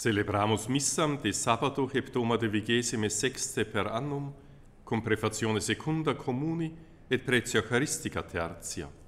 Celebramus missam de sabato heptoma de 26 per annum, cum prefazione secunda communi et pretio eucharistica tertia.